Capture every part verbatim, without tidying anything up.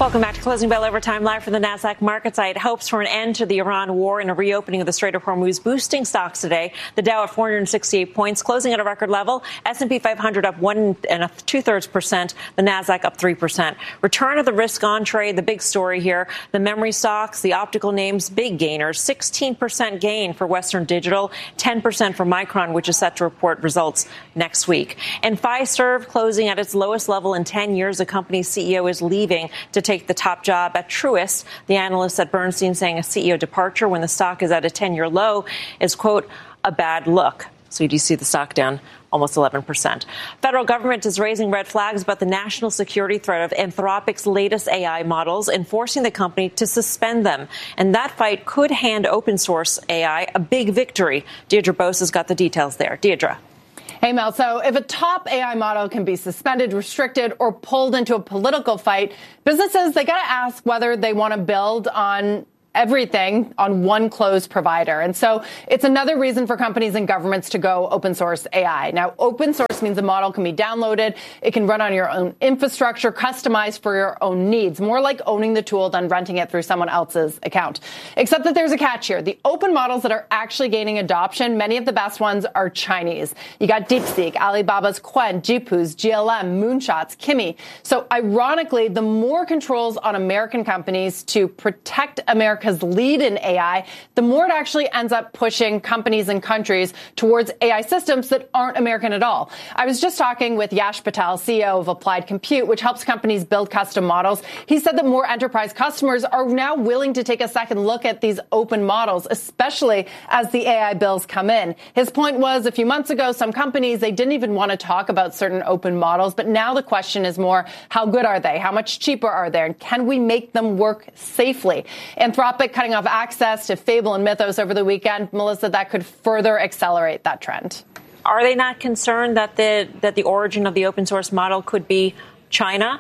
Welcome back to Closing Bell Overtime, live from the NASDAQ market site. Hopes for an end to the Iran war and a reopening of the Strait of Hormuz boosting stocks today. The Dow at four hundred sixty-eight points, closing at a record level. S and P five hundred up one and a two-thirds percent. The NASDAQ up three percent. Return of the risk-on trade, the big story here. The memory stocks, the optical names, big gainers. sixteen percent gain for Western Digital, ten percent for Micron, which is set to report results next week. And Fiserv closing at its lowest level in ten years. The company's C E O is leaving to take the top job at Truist. The analysts at Bernstein saying a C E O departure when the stock is at a ten-year low is, quote, a bad look. So you do see the stock down almost eleven percent. Federal government is raising red flags about the national security threat of Anthropic's latest A I models, enforcing the company to suspend them. And that fight could hand open source A I a big victory. Deirdre Bose has got the details there. Deirdre. Hey, Mel. So if a top A I model can be suspended, restricted, or pulled into a political fight, businesses, they got to ask whether they want to build on everything on one closed provider. And so it's another reason for companies and governments to go open source A I. Now, open source means a model can be downloaded. It can run on your own infrastructure, customized for your own needs, more like owning the tool than renting it through someone else's account. Except that there's a catch here. The open models that are actually gaining adoption, many of the best ones are Chinese. You got DeepSeek, Alibaba's Qwen, Jipu's, G L M, Moonshots, Kimi. So ironically, the more controls on American companies to protect America America's lead in A I, the more it actually ends up pushing companies and countries towards A I systems that aren't American at all. I was just talking with Yash Patel, C E O of Applied Compute, which helps companies build custom models. He said that more enterprise customers are now willing to take a second look at these open models, especially as the A I bills come in. His point was a few months ago, some companies, they didn't even want to talk about certain open models. But now the question is more, how good are they? How much cheaper are they? And can we make them work safely? Anthropic cutting off access to Fable and Mythos over the weekend. Melissa, that could further accelerate that trend. Are they not concerned that the that the origin of the open source model could be China?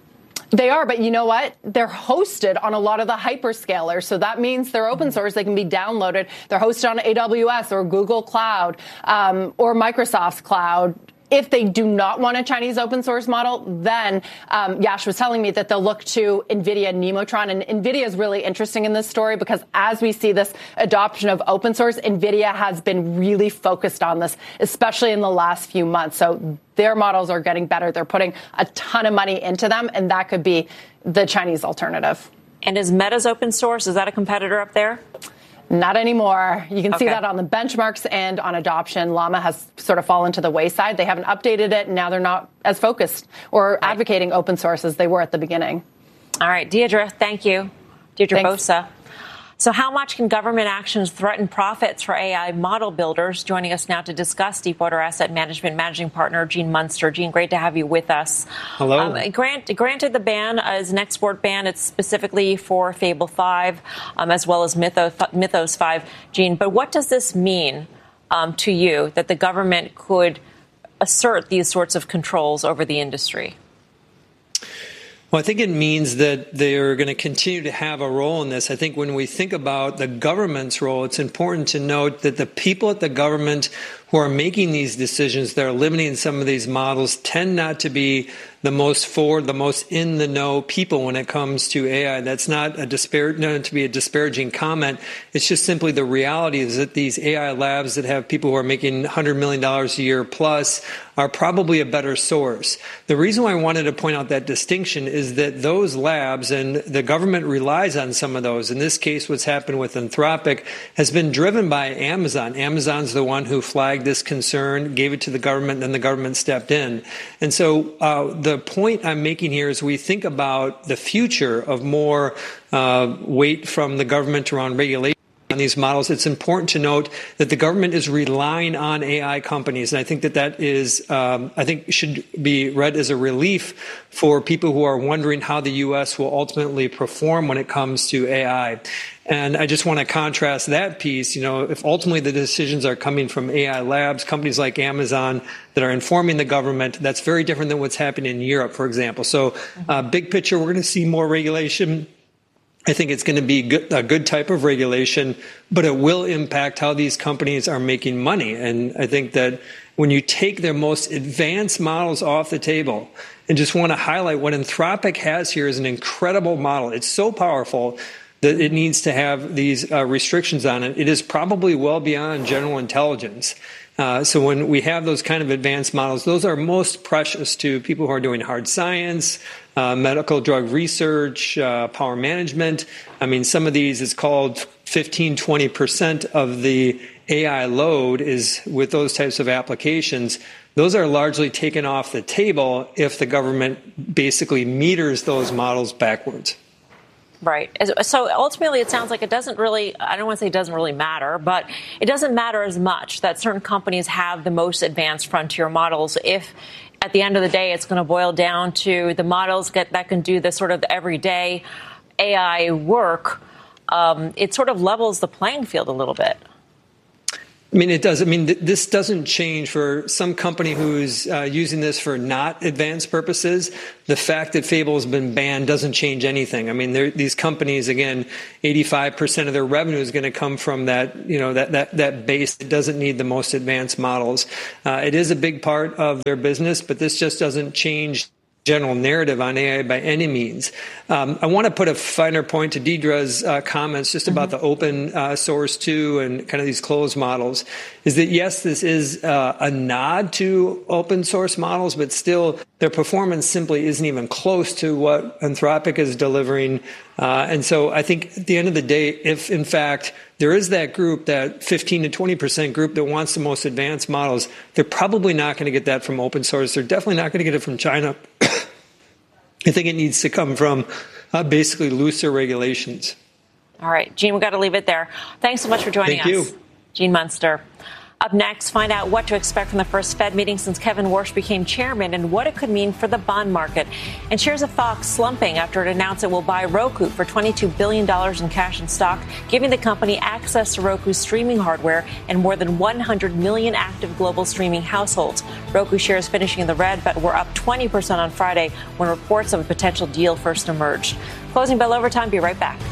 They are, but you know what? They're hosted on a lot of the hyperscalers. So that means they're open source. They can be downloaded. They're hosted on A W S or Google Cloud um, or Microsoft's cloud. If they do not want a Chinese open source model, then um, Yash was telling me that they'll look to NVIDIA Nemotron. And NVIDIA is really interesting in this story because as we see this adoption of open source, NVIDIA has been really focused on this, especially in the last few months. So their models are getting better. They're putting a ton of money into them, and that could be the Chinese alternative. And is Meta's open source? Is that a competitor up there? Not anymore. You can okay. see that on the benchmarks and on adoption. Llama has sort of fallen to the wayside. They haven't updated it, and now they're not as focused or right. advocating open source as they were at the beginning. All right, Deirdre, thank you. Deirdre Thanks. Bosa. So how much can government actions threaten profits for A I model builders? Joining us now to discuss, Deepwater Asset Management Managing Partner Gene Munster. Gene, great to have you with us. Hello. Um, grant, granted, the ban is an export ban. It's specifically for Fable five um, as well as Mythos, Mythos five, Gene. But what does this mean um, to you that the government could assert these sorts of controls over the industry? Well, I think it means that they're going to continue to have a role in this. I think when we think about the government's role, it's important to note that the people at the government who are making these decisions that are limiting some of these models tend not to be the most forward, the most in the know people when it comes to A I. That's not a dispar- known to be a disparaging comment. It's just simply the reality is that these A I labs that have people who are making one hundred million dollars a year plus are probably a better source. The reason why I wanted to point out that distinction is that those labs, and the government relies on some of those, in this case what's happened with Anthropic, has been driven by Amazon. Amazon's the one who flagged this concern, gave it to the government, then the government stepped in. And so uh, the point I'm making here is we think about the future of more uh, weight from the government around regulation on these models. It's important to note that the government is relying on A I companies. And I think that that is, um, I think should be read as a relief for people who are wondering how the U S will ultimately perform when it comes to A I. And I just want to contrast that piece. You know, if ultimately the decisions are coming from A I labs, companies like Amazon that are informing the government, that's very different than what's happening in Europe, for example. So uh, big picture, we're going to see more regulation. I think it's going to be good, a good type of regulation, but it will impact how these companies are making money. And I think that when you take their most advanced models off the table, and just want to highlight what Anthropic has here is an incredible model. It's so powerful that it needs to have these uh, restrictions on it. It is probably well beyond general intelligence. Uh, so when we have those kind of advanced models, those are most precious to people who are doing hard science, uh, medical drug research, uh, power management. I mean, some of these is called fifteen, twenty percent of the A I load is with those types of applications. Those are largely taken off the table if the government basically meters those models backwards. Right. So ultimately, it sounds like it doesn't really, I don't want to say it doesn't really matter, but it doesn't matter as much that certain companies have the most advanced frontier models if at the end of the day, it's going to boil down to the models get, that can do the sort of everyday A I work. Um, it sort of levels the playing field a little bit. I mean, it does. I mean, th- this doesn't change for some company who's uh, using this for not advanced purposes. The fact that Fable has been banned doesn't change anything. I mean, these companies, again, eighty-five percent of their revenue is going to come from that, you know, that, that, that base that doesn't need the most advanced models. Uh, it is a big part of their business, but this just doesn't change general narrative on A I by any means. Um, I want to put a finer point to Deidre's uh, comments just about mm-hmm. the open uh, source too and kind of these closed models, is that yes, this is uh, a nod to open source models, but still their performance simply isn't even close to what Anthropic is delivering. Uh, and so I think at the end of the day, if in fact there is that group, that fifteen to twenty percent group that wants the most advanced models, they're probably not going to get that from open source. They're definitely not going to get it from China. I think it needs to come from uh, basically looser regulations. All right, Gene, we've got to leave it there. Thanks so much for joining Thank us. You. Gene Munster. Up next, find out what to expect from the first Fed meeting since Kevin Warsh became chairman and what it could mean for the bond market. And shares of Fox slumping after it announced it will buy Roku for twenty-two billion dollars in cash and stock, giving the company access to Roku's streaming hardware and more than one hundred million active global streaming households. Roku shares finishing in the red, but were up twenty percent on Friday when reports of a potential deal first emerged. Closing bell overtime. Be right back.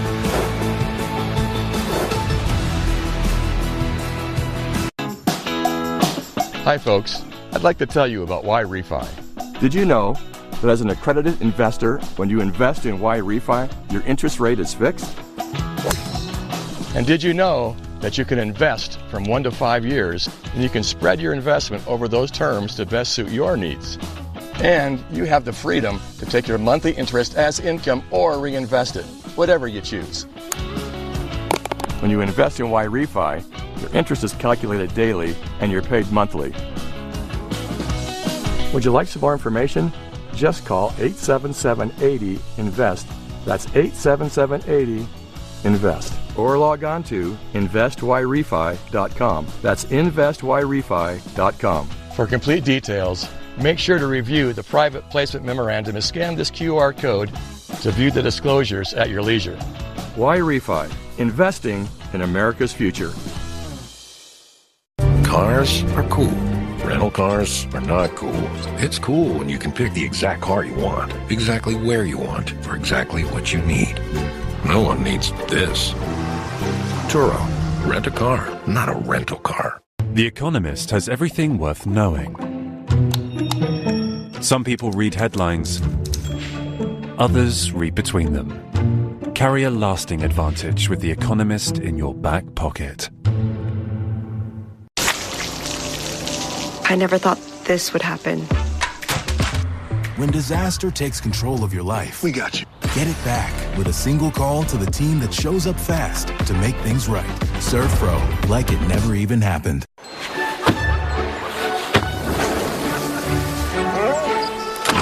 Hi, folks. I'd like to tell you about Y-Refi. Did you know that as an accredited investor, when you invest in Y-Refi, your interest rate is fixed? And did you know that you can invest from one to five years and you can spread your investment over those terms to best suit your needs? And you have the freedom to take your monthly interest as income or reinvest it, whatever you choose. When you invest in Y-Refi, your interest is calculated daily and you're paid monthly. Would you like some more information? Just call eight seven seven, eight zero, INVEST. That's eight seven seven, eight zero, INVEST. Or log on to invest y refi dot com. That's invest y refi dot com. For complete details, make sure to review the private placement memorandum and scan this Q R code to view the disclosures at your leisure. Y-Refi, investing in America's future. Cars are cool. Rental cars are not cool. It's cool when you can pick the exact car you want, exactly where you want, for exactly what you need. No one needs this. Turo. Rent a car, not a rental car. The Economist has everything worth knowing. Some people read headlines. Others read between them. Carry a lasting advantage with The Economist in your back pocket. I never thought this would happen. When disaster takes control of your life, We got you. Get it back with a single call to the team that shows up fast to make things right. Serve Pro, like it never even happened.